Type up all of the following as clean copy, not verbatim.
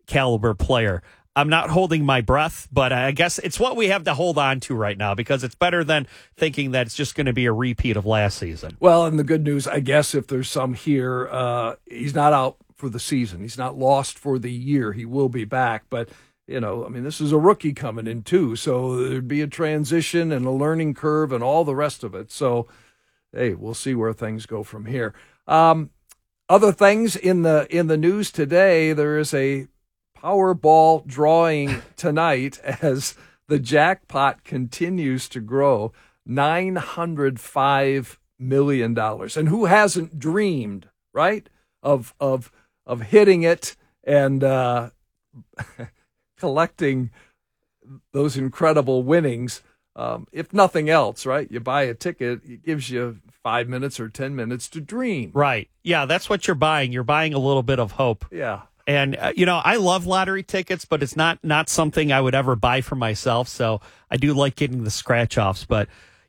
caliber player. I'm not holding my breath, but I guess it's what we have to hold on to right now because it's better than thinking that it's just going to be a repeat of last season. Well, and the good news, I guess, if there's some here, he's not out for the season. He's not lost for the year. He will be back. But, this is a rookie coming in, too. So there'd be a transition and a learning curve and all the rest of it. So, hey, we'll see where things go from here. Other things in the news today, there is a Powerball drawing tonight as the jackpot continues to grow, $905 million. And who hasn't dreamed, right, of hitting it and collecting those incredible winnings? If nothing else, right, you buy a ticket, it gives you 5 minutes or 10 minutes to dream. Right. Yeah, that's what you're buying. You're buying a little bit of hope. Yeah. And, I love lottery tickets, but it's not something I would ever buy for myself. So I do like getting the scratch offs. But,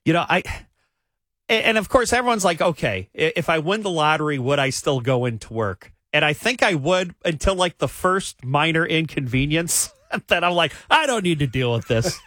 and of course, everyone's like, okay, if I win the lottery, would I still go into work? And I think I would until like the first minor inconvenience that I'm like, I don't need to deal with this.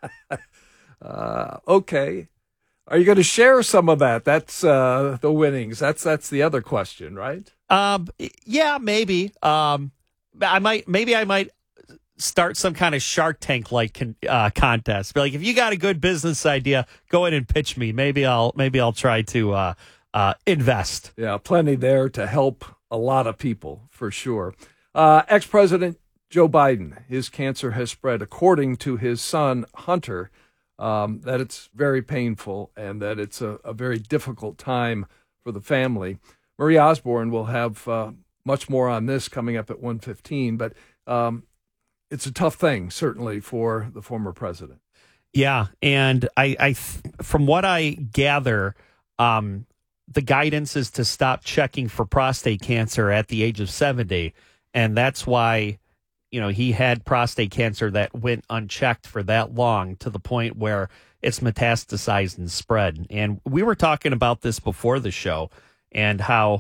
Okay. Are you going to share some of that? That's the winnings. That's the other question, right? Yeah, maybe. I might start some kind of Shark Tank like contest. Be like, if you got a good business idea, go in and pitch me. Maybe I'll try to invest. Yeah, plenty there to help a lot of people for sure. Ex-President Joe Biden, his cancer has spread, according to his son Hunter. That it's very painful and that it's a very difficult time for the family. Marie Osborne will have much more on this coming up at 1:15, but it's a tough thing, certainly, for the former president. Yeah, and I from what I gather, the guidance is to stop checking for prostate cancer at the age of 70, and that's why he had prostate cancer that went unchecked for that long to the point where it's metastasized and spread. And we were talking about this before the show and how,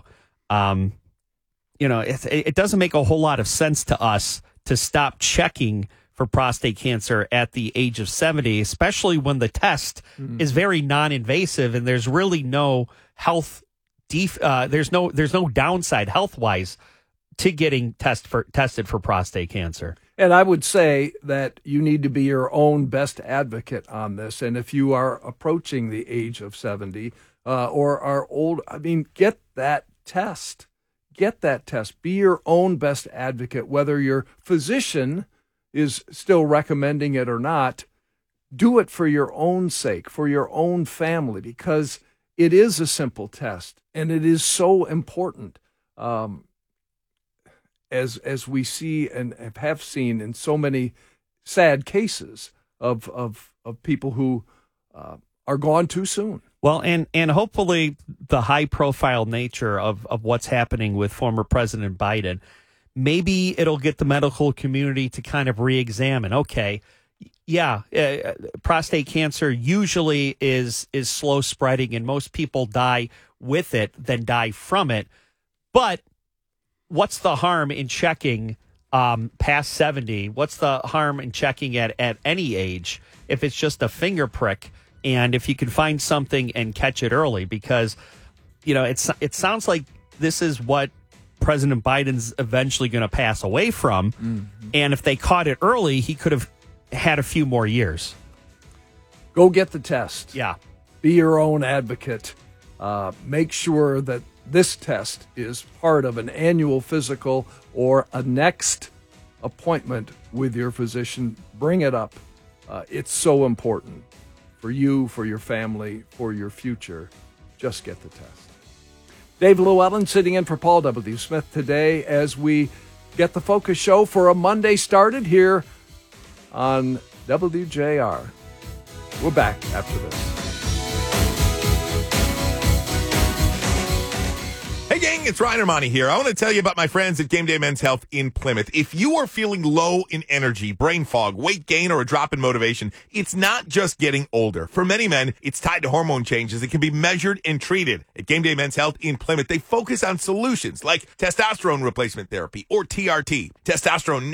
it doesn't make a whole lot of sense to us to stop checking for prostate cancer at the age of 70, especially when the test is very non-invasive and there's really no health, there's no downside health-wise to getting tested for prostate cancer. And I would say that you need to be your own best advocate on this. And if you are approaching the age of 70 or are old, get that test. Get that test. Be your own best advocate, whether your physician is still recommending it or not. Do it for your own sake, for your own family, because it is a simple test and it is so important. As we see and have seen in so many sad cases of people who are gone too soon. Well, and hopefully the high-profile nature of what's happening with former President Biden, maybe it'll get the medical community to kind of re-examine. Okay, yeah, prostate cancer usually is slow spreading, and most people die with it than die from it. But what's the harm in checking past 70? What's the harm in checking at any age if it's just a finger prick? And if you can find something and catch it early, because, it sounds like this is what President Biden's eventually going to pass away from. Mm-hmm. And if they caught it early, he could have had a few more years. Go get the test. Yeah. Be your own advocate. Make sure that this test is part of an annual physical or a next appointment with your physician. Bring it up. It's so important for you, for your family, for your future. Just get the test. Dave Llewellyn sitting in for Paul W. Smith today as we get the Focus Show for a Monday started here on WJR. We're back after this. Hey gang, it's Ryan Armani here. I want to tell you about my friends at Game Day Men's Health in Plymouth. If you are feeling low in energy, brain fog, weight gain, or a drop in motivation, it's not just getting older. For many men, it's tied to hormone changes that can be measured and treated. At Game Day Men's Health in Plymouth, they focus on solutions like testosterone replacement therapy or TRT. Testosterone